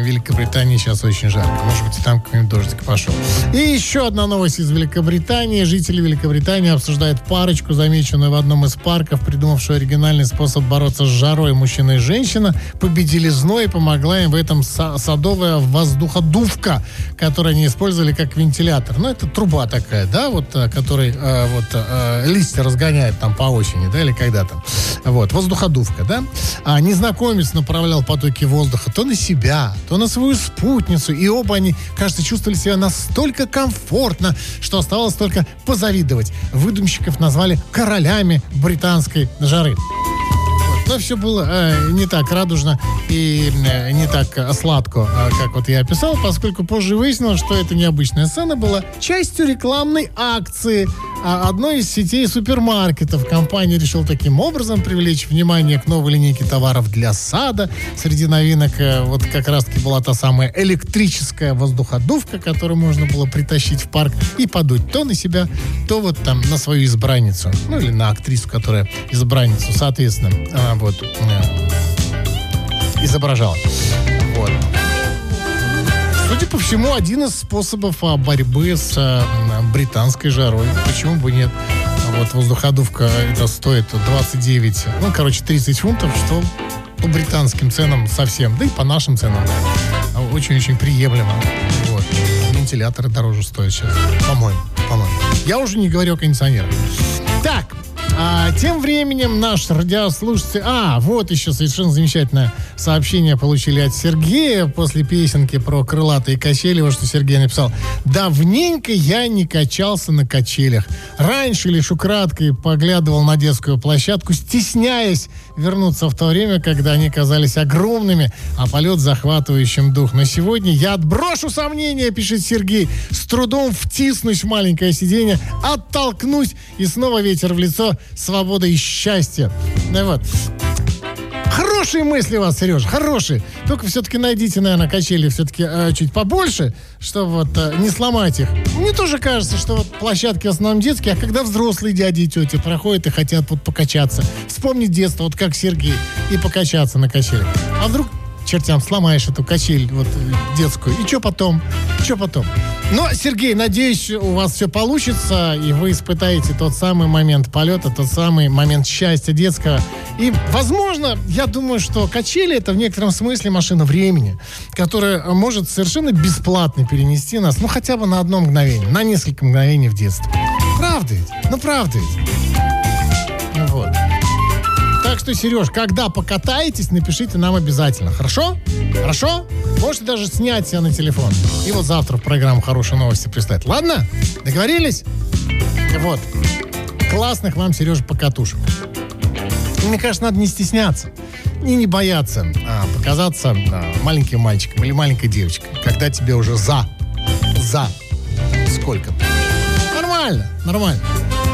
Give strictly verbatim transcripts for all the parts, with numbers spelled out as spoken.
в Великобритании сейчас очень жарко. Может быть, и там какой-нибудь дождик пошел. И еще одна новость из Великобритании. Жители Великобритании обсуждают парочку, замеченную в одном из парков, придумавшую оригинальный способ бороться с жарой. Мужчина и женщина победили зной, и помогла им в этом са- садовая воздуходувка, которую они использовали как вентилятор. Ну, это труба такая, да, вот, которой э, вот, э, листья разгоняют там по осени, да, или когда там. Вот, воздуходувка, да. А незнакомец направлял потоки воздуха то на себя, то на свою спутницу, и оба они, кажется, чувствовали себя настолько комфортно, что оставалось только позавидовать. Выдумщиков назвали королями британской жары. Но все было э, не так радужно и э, не так э, сладко, э, как вот я описал, поскольку позже выяснилось, что эта необычная сцена была частью рекламной акции э, одной из сетей супермаркетов. Компания решила таким образом привлечь внимание к новой линейке товаров для сада. Среди новинок э, вот как раз-таки была та самая электрическая воздуходувка, которую можно было притащить в парк и подуть то на себя, то вот там на свою избранницу. Ну или на актрису, которая избранницу, соответственно, э, вот, э, изображала. Вот. Судя по всему, один из способов борьбы с э, британской жарой. Почему бы нет? Вот воздуходувка это стоит двадцать девять, ну, короче, тридцать фунтов, что по британским ценам совсем, да и по нашим ценам очень-очень приемлемо. Вот. Вентиляторы дороже стоят сейчас, по-моему, по-моему. Я уже не говорю о кондиционерах. Так. А тем временем наш радиослушатель... А, вот еще совершенно замечательное сообщение получили от Сергея после песенки про крылатые качели. Вот что Сергей написал. Давненько я не качался на качелях. Раньше лишь украдкой поглядывал на детскую площадку, стесняясь вернуться в то время, когда они казались огромными, а полет захватывающим дух. Но сегодня я отброшу сомнения, пишет Сергей, с трудом втиснусь в маленькое сиденье, оттолкнусь, и снова ветер в лицо, свобода и счастье. Ну вот. Хорошие мысли у вас, Сережа, хорошие. Только все-таки найдите, наверное, качели все-таки э, чуть побольше, чтобы вот э, не сломать их. Мне тоже кажется, что вот площадки в основном детские, а когда взрослые дяди и тети проходят и хотят вот покачаться, вспомнить детство, вот как Сергей, и покачаться на качелях. А вдруг чертям сломаешь эту качель вот детскую, и что потом? Что потом? Но, Сергей, надеюсь, у вас все получится, и вы испытаете тот самый момент полета, тот самый момент счастья детского. И, возможно, я думаю, что качели — это в некотором смысле машина времени, которая может совершенно бесплатно перенести нас, ну, хотя бы на одно мгновение, на несколько мгновений в детство. Правда ведь? Ну, правда ведь? Вот. Так что, Сереж, когда покатаетесь, напишите нам обязательно. Хорошо? Хорошо? Можете даже снять себя на телефон. И вот завтра в программу «Хорошие новости» представить. Ладно? Договорились? Вот. Классных вам, Сережа, покатушек. И, мне кажется, надо не стесняться и не бояться а, показаться а, маленьким мальчиком или маленькой девочкой, когда тебе уже за, за сколько-то. Нормально, нормально.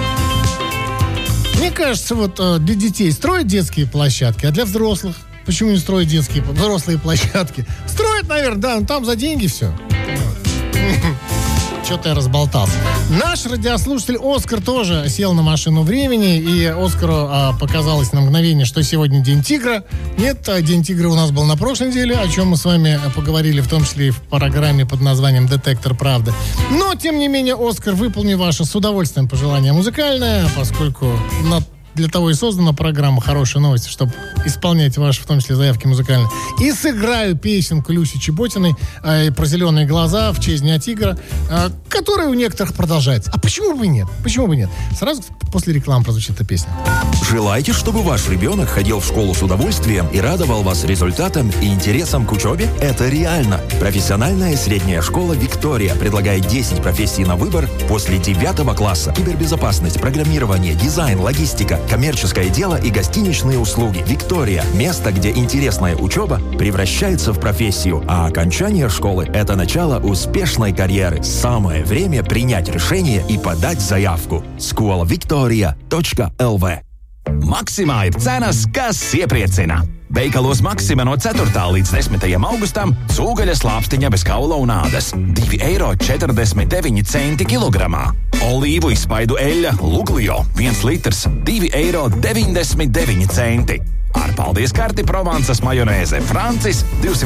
Мне кажется, вот для детей строят детские площадки, а для взрослых почему не строят детские взрослые площадки? Строят, наверное, да, но там за деньги все. Что-то я разболтался. Наш радиослушатель Оскар тоже сел на машину времени, и Оскару а, показалось на мгновение, что сегодня День тигра. Нет, День тигра у нас был на прошлой неделе, о чем мы с вами поговорили, в том числе и в программе под названием «Детектор правды». Но, тем не менее, Оскар, выполни ваше с удовольствием пожелание музыкальное, поскольку на для того и создана программа «Хорошие новости», чтобы исполнять ваши, в том числе, заявки музыкальные. И сыграю песенку Люси Чеботиной э, про зеленые глаза в честь Дня тигра, э, которая у некоторых продолжается. А почему бы и нет? Почему бы нет? Сразу после рекламы прозвучит эта песня. Желаете, чтобы ваш ребенок ходил в школу с удовольствием и радовал вас результатом и интересом к учебе? Это реально. Профессиональная средняя школа «Виктория» предлагает десять профессий на выбор после девятого класса. Кибербезопасность, программирование, дизайн, логистика, коммерческое дело и гостиничные услуги. «Виктория» – место, где интересная учеба превращается в профессию, а окончание школы – это начало успешной карьеры. Самое время принять решение и подать заявку. скола виктория точка эл ви. Maksimā ir cenas, kas iepriecina. Veikalos Maksima no ceturtā līdz desmitajam augustam cūgaļas lāpstiņa bez kaula un ādas. divi eiro četrdesmit deviņi centi kilogramā. Olīvu izspaidu eļļa Luglio viens litrs divi eiro deviņdesmit deviņi centi. Ar paldies karti Provansas majonēze Francis